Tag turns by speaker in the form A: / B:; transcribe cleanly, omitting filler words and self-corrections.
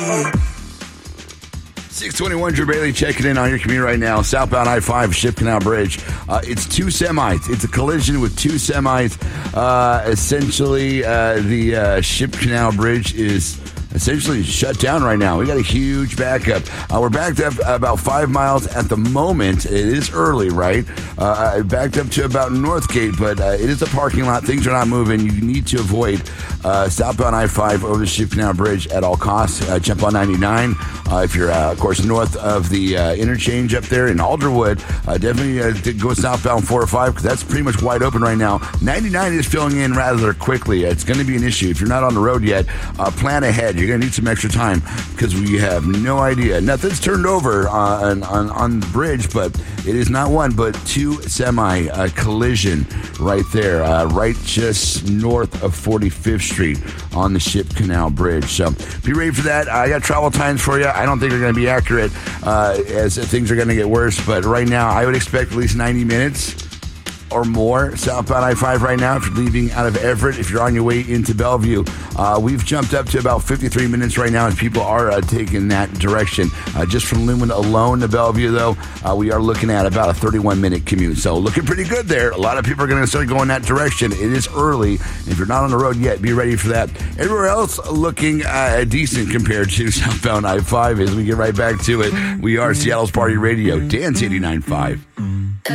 A: 621 Drew Bailey checking in on your commute right now. Southbound I-5 Ship Canal Bridge. It's two semis. It's a collision with two semis. Essentially, the Ship Canal Bridge is essentially shut down right now. We got a huge backup. We're backed up about 5 miles at the moment. It is early, right? Backed up to about Northgate, but it is a parking lot. Things are not moving. You need to avoid southbound I-5 over the Ship Canal Bridge at all costs. Jump on 99. If you're, of course, north of the interchange up there in Alderwood, definitely go southbound 405 because that's pretty much wide open right now. 99 is filling in rather quickly. It's going to be an issue. If you're not on the road yet, plan ahead. You're going to need some extra time because we have no idea. Nothing's turned over on the bridge, but it is not one, but two semi collision right there, right just north of 45th Street on the Ship Canal Bridge. So be ready for that. I got travel times for you. I don't think they're going to be accurate as things are going to get worse, but right now I would expect at least 90 minutes or more southbound I-5 right now if you're leaving out of Everett. If you're on your way into Bellevue, we've jumped up to about 53 minutes right now as people are taking that direction. Just from Lumen alone to Bellevue, though, we are looking at about a 31-minute commute. So looking pretty good there. A lot of people are going to start going that direction. It is early. If you're not on the road yet, be ready for that. Everywhere else looking decent compared to southbound I-5 as we get right back to it. We are Seattle's Party Radio, Dance 89.5.